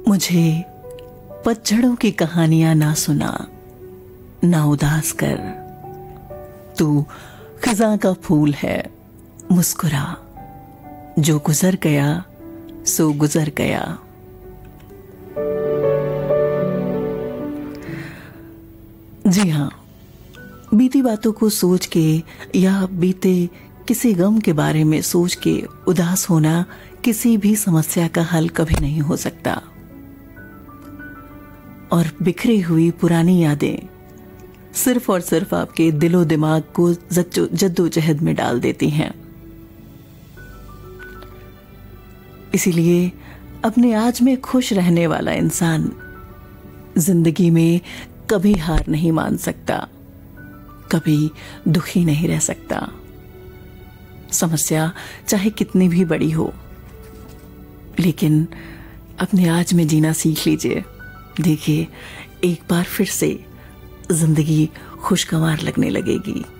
मुझे पतझड़ों की कहानियां ना सुना, ना उदास कर। तू खिज़ां का फूल है, मुस्कुरा। जो गुजर गया सो गुजर गया। जी हाँ, बीती बातों को सोच के या बीते किसी गम के बारे में सोच के उदास होना किसी भी समस्या का हल कभी नहीं हो सकता। और बिखरी हुई पुरानी यादें सिर्फ और सिर्फ आपके दिलो दिमाग को जद्दोजहद में डाल देती हैं। इसीलिए अपने आज में खुश रहने वाला इंसान जिंदगी में कभी हार नहीं मान सकता, कभी दुखी नहीं रह सकता। समस्या चाहे कितनी भी बड़ी हो, लेकिन अपने आज में जीना सीख लीजिए। देखिए, एक बार फिर से जिंदगी खुशगवार लगने लगेगी।